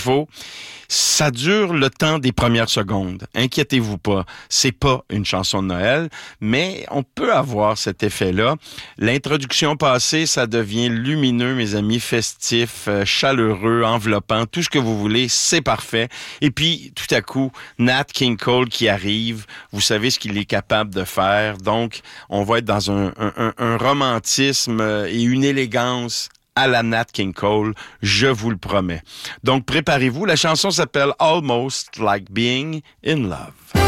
faut. Ça dure le temps des premières secondes. Inquiétez-vous pas. C'est pas une chanson de Noël, mais on peut avoir cet effet-là. L'introduction passée, ça devient lumineux, mes amis, festif, chaleureux, enveloppant, tout ce que vous voulez, c'est parfait. Et puis, tout à coup, Nat King Cole qui arrive. Vous savez ce qu'il est capable de faire. Donc, on va être dans un romantisme et une élégance à la Nat King Cole, je vous le promets. Donc, préparez-vous. La chanson s'appelle Almost Like Being in Love.